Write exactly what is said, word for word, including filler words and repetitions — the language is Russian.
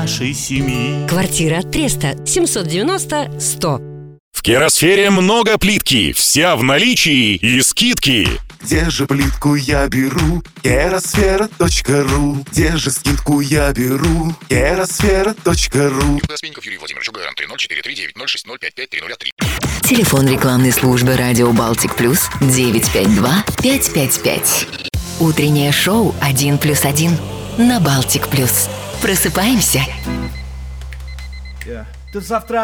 нашей семьи. Квартира Треста, семьсот девяносто сто. В Керасфере много плитки, вся в наличии и скидки. Где же плитку я беру? керасфера точка ру. Где же скидку я беру? керасфера точка ру. Юрий Владимирович, гарант ноль четыре три девять ноль шесть ноль пять пять три ноль три. Телефон рекламной службы «Радио Балтик Плюс» девять пять два пять пять пять. Утреннее шоу «Один плюс один» на Балтик Плюс. Просыпаемся. Yeah. До завтра.